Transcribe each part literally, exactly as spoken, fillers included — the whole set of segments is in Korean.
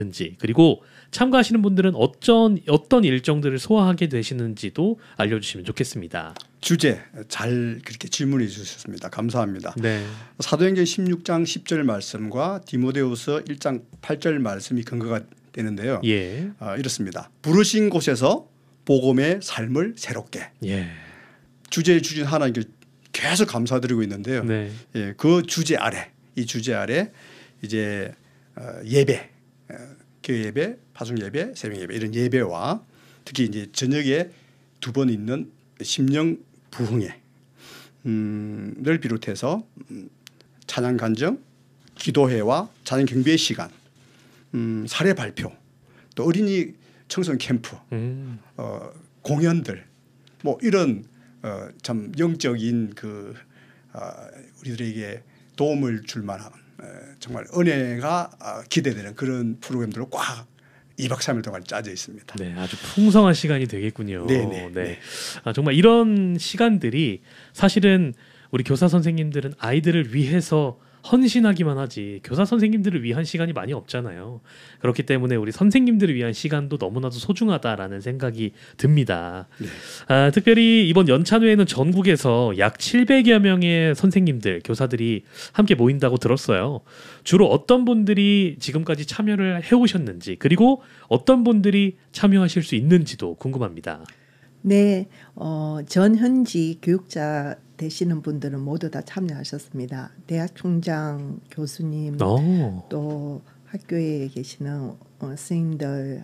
되는지, 그리고 참가하시는 분들은 어떤 어떤 일정들을 소화하게 되시는지도 알려주시면 좋겠습니다. 주제 잘 그렇게 질문해 주셨습니다. 감사합니다. 네. 사도행전 십육 장 십 절 말씀과 디모데후서 일 장 팔 절 말씀이 근거가 되는데요. 예. 어, 이렇습니다. 부르신 곳에서 복음의 삶을 새롭게. 예. 주제를 주신 하나님께 계속 감사드리고 있는데요. 네. 예, 그 주제 아래, 이 주제 아래 이제 어, 예배, 어, 교회 예배, 파송 예배, 새벽 예배 이런 예배와 특히 이제 저녁에 두 번 있는 심령 부흥회 음, 를 비롯해서 음, 찬양 간증, 기도회와 찬양 경배의 시간, 음, 사례 발표, 또 어린이 청소년 캠프, 음. 어, 공연들, 뭐 이런 어, 참 영적인 그 어, 우리들에게 도움을 줄 만한 어, 정말 은혜가 어, 기대되는 그런 프로그램들로 꽉 이 박 삼 일 동안 짜져 있습니다. 네, 아주 풍성한 시간이 되겠군요. 네네. 네. 네. 아, 정말 이런 시간들이 사실은 우리 교사 선생님들은 아이들을 위해서 헌신하기만 하지 교사 선생님들을 위한 시간이 많이 없잖아요. 그렇기 때문에 우리 선생님들을 위한 시간도 너무나도 소중하다라는 생각이 듭니다. 네. 아, 특별히 이번 연찬회에는 전국에서 약 칠백여 명의 선생님들, 교사들이 함께 모인다고 들었어요. 주로 어떤 분들이 지금까지 참여를 해오셨는지, 그리고 어떤 분들이 참여하실 수 있는지도 궁금합니다. 네, 어, 전 현지 교육자 되시는 분들은 모두 다 참여하셨습니다. 대학 총장, 교수님, 오. 또 학교에 계시는 어, 선생님들,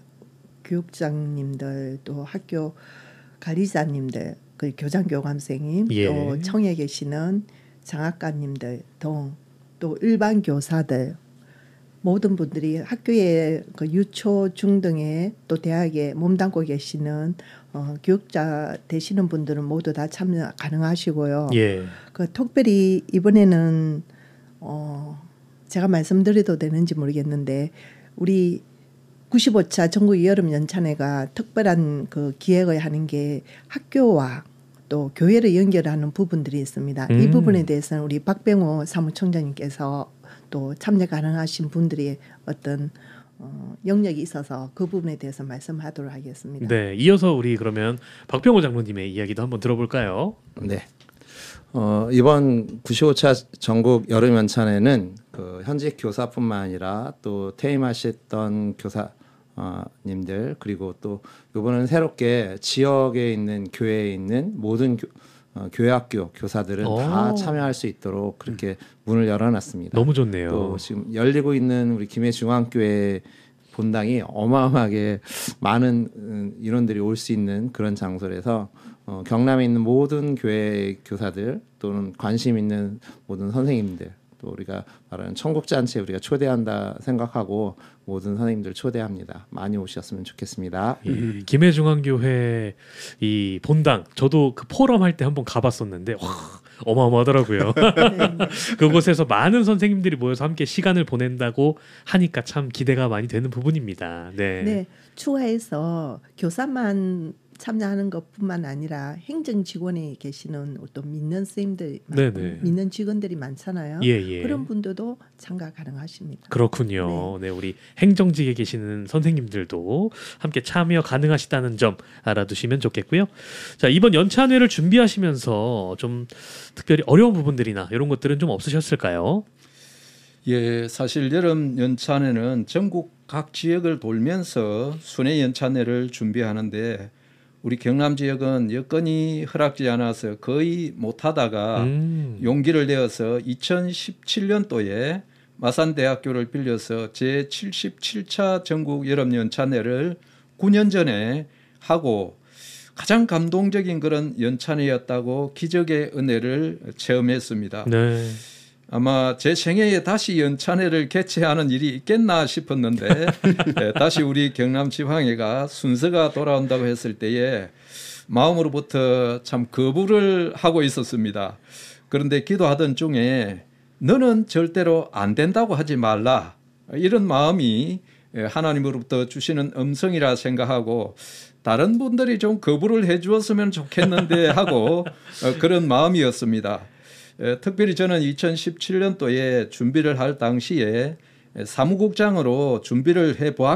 교육장님들, 또 학교 관리자님들, 그 교장 교감생님, 예. 또 청에 계시는 장학관님들 등, 또 일반 교사들, 모든 분들이 학교에 그 유초 중등에 또 대학에 몸담고 계시는 어, 교육자 되시는 분들은 모두 다 참여 가능하시고요. 예. 그 특별히 이번에는 어, 제가 말씀드려도 되는지 모르겠는데 우리 구십오 차 전국 여름 연찬회가 특별한 그 기획을 하는 게 학교와 또 교회를 연결하는 부분들이 있습니다. 음. 이 부분에 대해서는 우리 박병호 사무총장님께서 또 참여 가능하신 분들이 어떤 어, 영역이 있어서 그 부분에 대해서 말씀하도록 하겠습니다. 네, 이어서 우리 그러면 박병호 장로님의 이야기도 한번 들어볼까요? 네, 어, 이번 구십오 차 전국 여름 연찬회는 그 현직 교사뿐만 아니라 또 퇴임하셨던 교사님들 그리고 또 이번은 새롭게 지역에 있는 교회에 있는 모든 교, 어, 교회학교 교사들은 오. 다 참여할 수 있도록 그렇게 음. 문을 열어놨습니다. 너무 좋네요. 또 지금 열리고 있는 우리 김해 중앙교회 본당이 어마어마하게 많은 음, 인원들이 올 수 있는 그런 장소라서 어, 경남에 있는 모든 교회 교사들 또는 관심 있는 모든 선생님들 또 우리가 말하는 청국잔치에 우리가 초대한다 생각하고 모든 선생님들 초대합니다. 많이 오셨으면 좋겠습니다. 예, 김해중앙교회 이 본당 저도 그 포럼 할 때 한번 가봤었는데 와, 어마어마하더라고요. 그곳에서 많은 선생님들이 모여서 함께 시간을 보낸다고 하니까 참 기대가 많이 되는 부분입니다. 네. 네, 추가해서 교사만 참여하는 것뿐만 아니라 행정 직원에 계시는 또 믿는 선생님들, 네네. 믿는 직원들이 많잖아요. 예, 예. 그런 분들도 참가 가능하십니다. 그렇군요. 네. 네, 우리 행정직에 계시는 선생님들도 함께 참여 가능하시다는 점 알아두시면 좋겠고요. 자, 이번 연찬회를 준비하시면서 좀 특별히 어려운 부분들이나 이런 것들은 좀 없으셨을까요? 예, 사실 여름 연찬회는 전국 각 지역을 돌면서 순회 연찬회를 준비하는데 우리 경남 지역은 여건이 허락지 않아서 거의 못하다가 음. 용기를 내어서 이천십칠 년도에 마산대학교를 빌려서 제칠십칠 차 전국 여름연찬회를 구 년 전에 하고 가장 감동적인 그런 연찬회였다고 기적의 은혜를 체험했습니다. 네. 아마 제 생애에 다시 연찬회를 개최하는 일이 있겠나 싶었는데 네, 다시 우리 경남 지방회가 순서가 돌아온다고 했을 때에 마음으로부터 참 거부를 하고 있었습니다. 그런데 기도하던 중에 너는 절대로 안 된다고 하지 말라 이런 마음이 하나님으로부터 주시는 음성이라 생각하고 다른 분들이 좀 거부를 해 주었으면 좋겠는데 하고 그런 마음이었습니다. 에, 특별히 저는 이천십칠 년도에 준비를 할 당시에 사무국장으로 준비를 해 보았.